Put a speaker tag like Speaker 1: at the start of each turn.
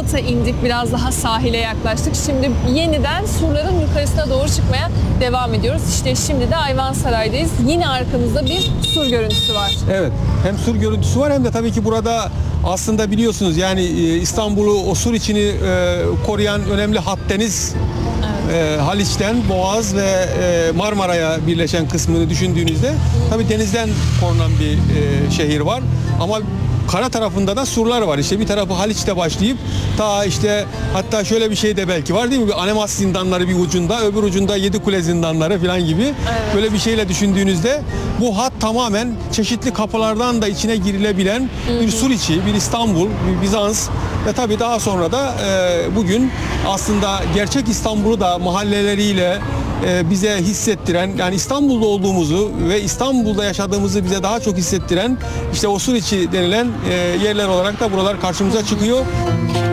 Speaker 1: Balat'a indik, biraz daha sahile yaklaştık. Şimdi yeniden surların yukarısına doğru çıkmaya devam ediyoruz. İşte şimdi de Ayvansaray'dayız. Yine arkamızda bir sur görüntüsü var.
Speaker 2: Evet, hem sur görüntüsü var hem de tabii ki burada aslında biliyorsunuz yani İstanbul'u, o sur içini koruyan önemli hat deniz. Haliç'ten Boğaz ve Marmara'ya birleşen kısmını düşündüğünüzde tabii denizden korunan bir şehir var. Ama kara tarafında da surlar var. İşte bir tarafı Haliç'te başlayıp ta işte hatta şöyle bir şey de belki var değil mi? Bir Anemas zindanları bir ucunda, öbür ucunda Yedikule zindanları falan gibi.
Speaker 1: Evet.
Speaker 2: Böyle bir şeyle düşündüğünüzde bu hat tamamen çeşitli kapılardan da içine girilebilen bir sur içi, bir İstanbul, bir Bizans ve tabii daha sonra da bugün aslında gerçek İstanbul'u da mahalleleriyle bize hissettiren, yani İstanbul'da olduğumuzu ve İstanbul'da yaşadığımızı bize daha çok hissettiren işte o sur içi denilen yerler olarak da buralar karşımıza çıkıyor.